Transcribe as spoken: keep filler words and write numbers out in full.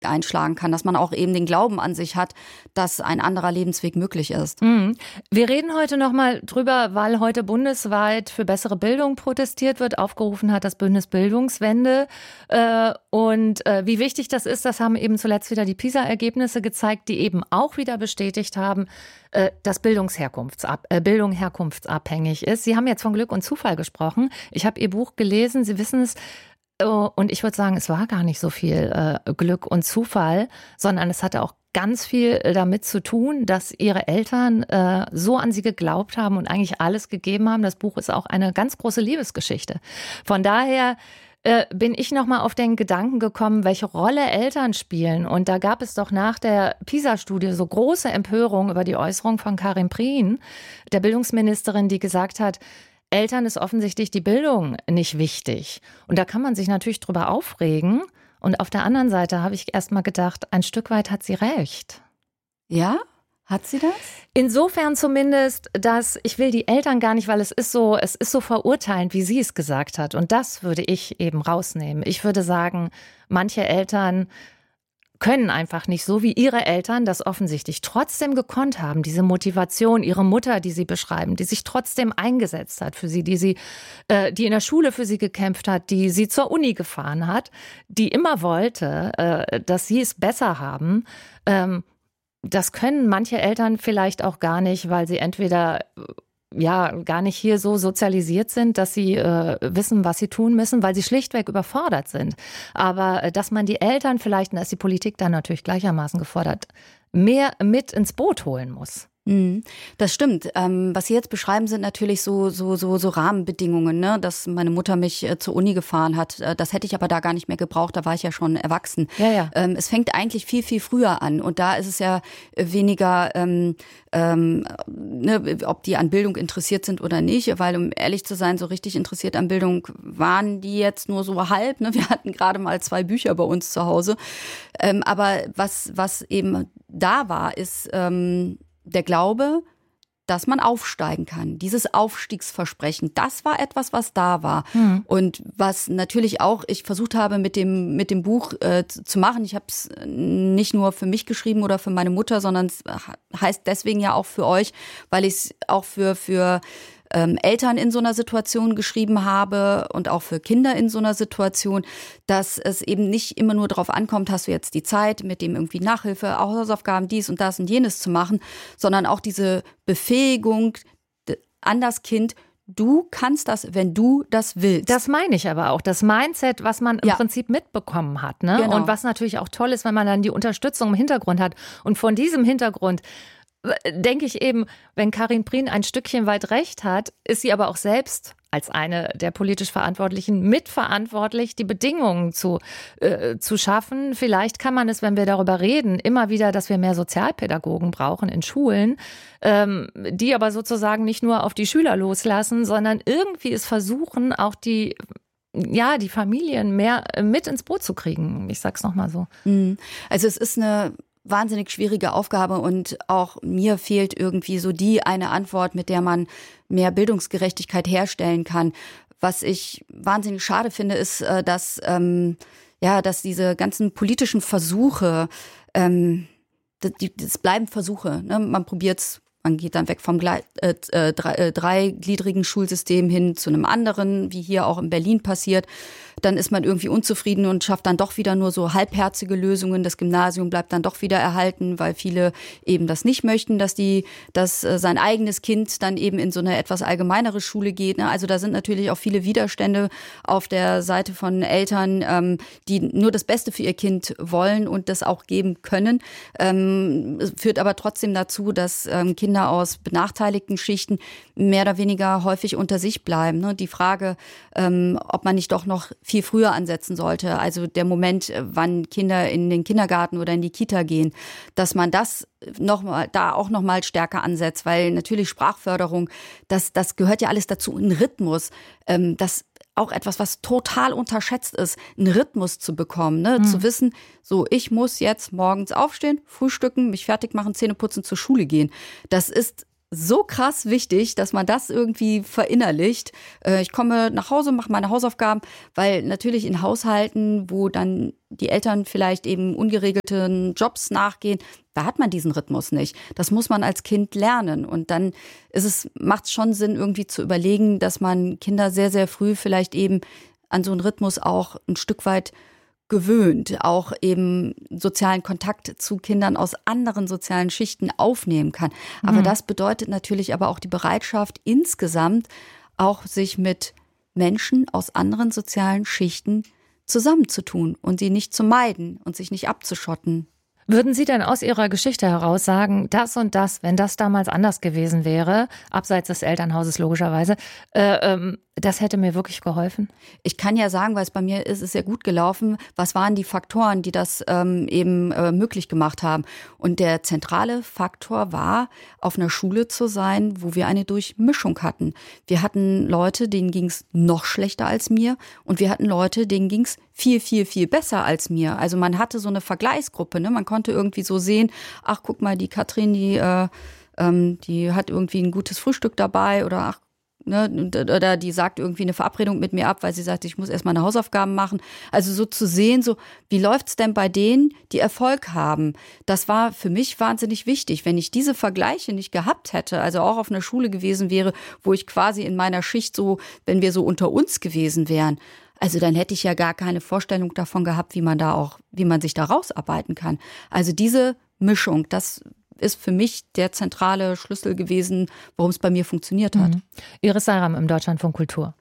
einschlagen kann, dass man auch eben den Glauben an sich hat, dass ein anderer Lebensweg möglich ist. Mhm. Wir reden heute noch mal drüber, weil heute bundesweit für bessere Bildung protestiert wird, aufgerufen hat das Bündnis Bildungswende. Äh, und äh, wie wichtig das ist, das haben eben zuletzt wieder die PISA-Ergebnisse gezeigt, die eben auch wieder bestätigt haben, äh, dass Bildungsherkunftsab- äh, Bildung herkunftsabhängig ist. Sie haben jetzt von Glück und Zufall gesprochen. Ich habe Ihr Buch gelesen, Sie wissen es. Und ich würde sagen, es war gar nicht so viel äh, Glück und Zufall, sondern es hatte auch ganz viel damit zu tun, dass ihre Eltern äh, so an sie geglaubt haben und eigentlich alles gegeben haben. Das Buch ist auch eine ganz große Liebesgeschichte. Von daher äh, bin ich noch mal auf den Gedanken gekommen, welche Rolle Eltern spielen. Und da gab es doch nach der PISA-Studie so große Empörung über die Äußerung von Karin Prien, der Bildungsministerin, die gesagt hat, Eltern ist offensichtlich die Bildung nicht wichtig. Und da kann man sich natürlich drüber aufregen. Und auf der anderen Seite habe ich erst mal gedacht, ein Stück weit hat sie recht. Ja? Hat sie das? Insofern zumindest, dass ich will die Eltern gar nicht, weil es ist so, es ist so verurteilend, wie sie es gesagt hat. Und das würde ich eben rausnehmen. Ich würde sagen, manche Eltern können einfach nicht so, wie ihre Eltern das offensichtlich trotzdem gekonnt haben. Diese Motivation, ihre Mutter, die sie beschreiben, die sich trotzdem eingesetzt hat für sie, die sie, äh, die in der Schule für sie gekämpft hat, die sie zur Uni gefahren hat, die immer wollte, äh, dass sie es besser haben. Ähm, das können manche Eltern vielleicht auch gar nicht, weil sie entweder ja gar nicht hier so sozialisiert sind, dass sie äh, wissen, was sie tun müssen, weil sie schlichtweg überfordert sind. Aber äh, dass man die Eltern vielleicht, und da ist die Politik dann natürlich gleichermaßen gefordert, mehr mit ins Boot holen muss. Das stimmt. Ähm, was Sie jetzt beschreiben, sind natürlich so so so so Rahmenbedingungen, ne? Dass meine Mutter mich äh, zur Uni gefahren hat. Äh, das hätte ich aber da gar nicht mehr gebraucht. Da war ich ja schon erwachsen. Ja, ja. Ähm, es fängt eigentlich viel viel früher an und da ist es ja weniger, ähm, ähm, ne, ob die an Bildung interessiert sind oder nicht. Weil um ehrlich zu sein, so richtig interessiert an Bildung waren die jetzt nur so halb. Ne? Wir hatten gerade mal zwei Bücher bei uns zu Hause. Ähm, aber was was eben da war, ist ähm, der Glaube, dass man aufsteigen kann. Dieses Aufstiegsversprechen, das war etwas, was da war. Mhm. Und was natürlich auch ich versucht habe, mit dem mit dem Buch äh, zu machen. Ich habe es nicht nur für mich geschrieben oder für meine Mutter, sondern es heißt deswegen ja auch für euch, weil ich es auch für für ähm, Eltern in so einer Situation geschrieben habe und auch für Kinder in so einer Situation, dass es eben nicht immer nur darauf ankommt, hast du jetzt die Zeit, mit dem irgendwie Nachhilfe, auch Hausaufgaben, dies und das und jenes zu machen, sondern auch diese Befähigung an das Kind, du kannst das, wenn du das willst. Das meine ich aber auch. Das Mindset, was man im ja. Prinzip mitbekommen hat. Ne? Genau. Und was natürlich auch toll ist, wenn man dann die Unterstützung im Hintergrund hat. Und von diesem Hintergrund denke ich eben, wenn Karin Prien ein Stückchen weit recht hat, ist sie aber auch selbst als eine der politisch Verantwortlichen mitverantwortlich, die Bedingungen zu, äh, zu schaffen. Vielleicht kann man es, wenn wir darüber reden, immer wieder, dass wir mehr Sozialpädagogen brauchen in Schulen, ähm, die aber sozusagen nicht nur auf die Schüler loslassen, sondern irgendwie es versuchen, auch die ja, die Familien mehr mit ins Boot zu kriegen. Ich sag's nochmal so. Also es ist eine wahnsinnig schwierige Aufgabe und auch mir fehlt irgendwie so die eine Antwort, mit der man mehr Bildungsgerechtigkeit herstellen kann. Was ich wahnsinnig schade finde, ist, dass ähm, ja, dass diese ganzen politischen Versuche, ähm, das, das bleiben Versuche. Ne? Man probiert's. Man geht dann weg vom Gle- äh, äh, drei, äh, dreigliedrigen Schulsystem hin zu einem anderen, wie hier auch in Berlin passiert. Dann ist man irgendwie unzufrieden und schafft dann doch wieder nur so halbherzige Lösungen. Das Gymnasium bleibt dann doch wieder erhalten, weil viele eben das nicht möchten, dass die, dass äh, sein eigenes Kind dann eben in so eine etwas allgemeinere Schule geht. Ne? Also da sind natürlich auch viele Widerstände auf der Seite von Eltern, ähm, die nur das Beste für ihr Kind wollen und das auch geben können. Ähm, führt aber trotzdem dazu, dass ähm, Kinder aus benachteiligten Schichten mehr oder weniger häufig unter sich bleiben. Ne? Die Frage, ähm, ob man nicht doch noch viel früher ansetzen sollte, also der Moment, wann Kinder in den Kindergarten oder in die Kita gehen, dass man das noch mal, da auch noch mal stärker ansetzt, weil natürlich Sprachförderung, das, das gehört ja alles dazu, ein Rhythmus, ähm, das auch etwas, was total unterschätzt ist, einen Rhythmus zu bekommen, ne? Mhm. Zu wissen, so, ich muss jetzt morgens aufstehen, frühstücken, mich fertig machen, Zähne putzen, zur Schule gehen. Das ist so krass wichtig, dass man das irgendwie verinnerlicht. Ich komme nach Hause, mache meine Hausaufgaben, weil natürlich in Haushalten, wo dann die Eltern vielleicht eben ungeregelten Jobs nachgehen, da hat man diesen Rhythmus nicht. Das muss man als Kind lernen. Und dann ist es, macht es schon Sinn, irgendwie zu überlegen, dass man Kinder sehr, sehr früh vielleicht eben an so einen Rhythmus auch ein Stück weit gewöhnt, auch eben sozialen Kontakt zu Kindern aus anderen sozialen Schichten aufnehmen kann. Aber mhm. das bedeutet natürlich aber auch die Bereitschaft insgesamt, auch sich mit Menschen aus anderen sozialen Schichten zusammenzutun und sie nicht zu meiden und sich nicht abzuschotten. Würden Sie denn aus Ihrer Geschichte heraus sagen, das und das, wenn das damals anders gewesen wäre, abseits des Elternhauses logischerweise, äh, ähm, das hätte mir wirklich geholfen? Ich kann ja sagen, weil es bei mir ist, ist sehr gut gelaufen. Was waren die Faktoren, die das ähm, eben äh, möglich gemacht haben? Und der zentrale Faktor war, auf einer Schule zu sein, wo wir eine Durchmischung hatten. Wir hatten Leute, denen ging es noch schlechter als mir. Und wir hatten Leute, denen ging es viel, viel, viel besser als mir. Also man hatte so eine Vergleichsgruppe, ne? Man konnte irgendwie so sehen, ach, guck mal, die Katrin, die, äh, ähm, die hat irgendwie ein gutes Frühstück dabei oder ach, ne, oder die sagt irgendwie eine Verabredung mit mir ab, weil sie sagt, ich muss erst meine Hausaufgaben machen. Also so zu sehen, so wie läuft's denn bei denen, die Erfolg haben? Das war für mich wahnsinnig wichtig. Wenn ich diese Vergleiche nicht gehabt hätte, also auch auf einer Schule gewesen wäre, wo ich quasi in meiner Schicht so, wenn wir so unter uns gewesen wären, also dann hätte ich ja gar keine Vorstellung davon gehabt, wie man da auch, wie man sich da rausarbeiten kann. Also diese Mischung, das ist für mich der zentrale Schlüssel gewesen, warum es bei mir funktioniert hat. Mhm. Iris Seiram im Deutschlandfunk Kultur.